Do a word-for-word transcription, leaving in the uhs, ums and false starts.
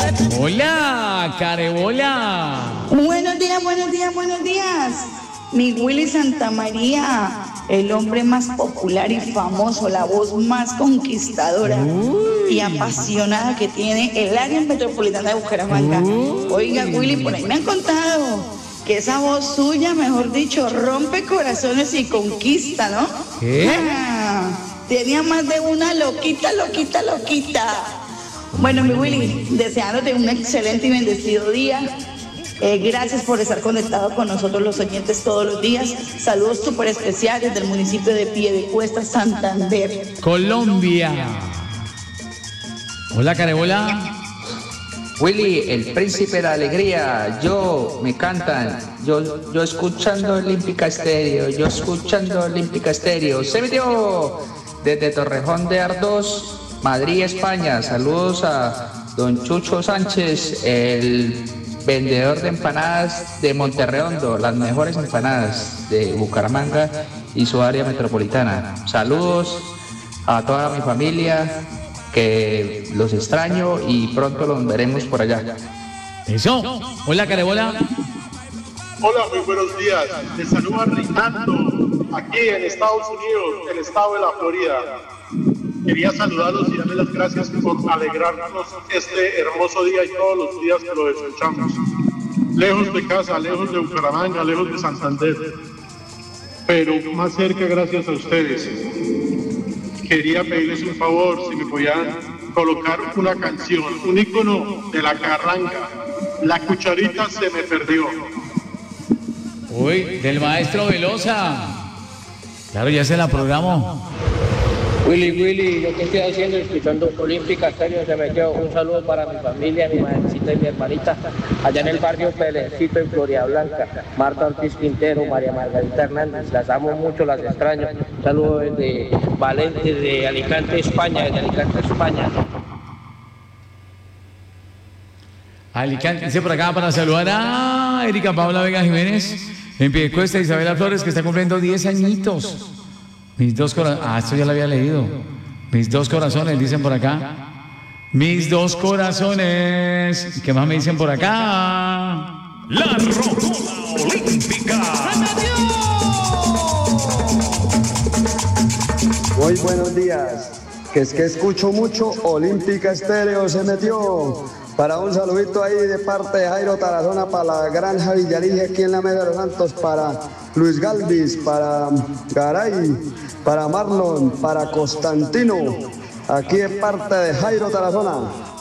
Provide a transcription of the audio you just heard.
Hola, Carebola. Buenos días, buenos días, buenos días. Mi Willy Santamaría, el hombre más popular y famoso, la voz más conquistadora Uy. y apasionada que tiene el área metropolitana de Bucaramanga. Uy. Oiga, Willy, por ahí me han contado que esa voz suya, mejor dicho, rompe corazones y conquista, ¿no? ¿Qué? Ah, tenía más de una loquita, loquita, loquita. Bueno, mi Willy, deseándote un excelente y bendecido día. Eh, gracias por estar conectado con nosotros los oyentes todos los días. Saludos súper especiales del municipio de Piedecuesta, Santander, Colombia. Hola, Carebola. Willy, el príncipe de la alegría. Yo, me cantan. Yo, yo escuchando Olímpica Estéreo. Yo escuchando Olímpica Estéreo. Se metió desde Torrejón de Ardoz, Madrid, España. Saludos a don Chucho Sánchez, el vendedor de empanadas de Monterredondo, las mejores empanadas de Bucaramanga y su área metropolitana. Saludos a toda mi familia, que los extraño y pronto los veremos por allá. Eso. Hola, Carebola. Hola, muy buenos días. Les saluda Reinaldo, aquí en Estados Unidos, el estado de la Florida. Quería saludarlos y darles las gracias por alegrarnos este hermoso día y todos los días que lo escuchamos. Lejos de casa, lejos de Bucaramanga, lejos de Santander, pero más cerca gracias a ustedes. Quería pedirles un favor, si me podían colocar una canción, un ícono de la carranga. La cucharita se me perdió. Uy, del maestro Velosa. Claro, ya se la programó. Willy, Willy, ¿yo qué estoy haciendo? Escuchando Olímpica Estéreo, se me quedó. Un saludo para mi familia, mi madrecita y mi hermanita, allá en el barrio Pelencito, en Florida Blanca. Marta Ortiz Quintero, María Margarita Hernández, las amo mucho, las extraño. Un saludo desde Valencia, desde Alicante, España, desde Alicante, España. Alicante, dice por acá para saludar a Erika Paula Vega Jiménez, en Piedecuesta, Isabela Flores, que está cumpliendo diez añitos. Mis dos corazones, ah, esto ya lo había leído. Mis dos corazones, dicen por acá. Mis dos corazones. ¿Qué más me dicen por acá? La Rocola Olímpica. Muy buenos días. Que es que escucho mucho Olímpica Estéreo, se metió. Para un saludito ahí de parte de Jairo Tarazona para la Granja Villarige aquí en la Mesa de los Santos, para Luis Galvis, para Garay, para Marlon, para Constantino, aquí de parte de Jairo Tarazona.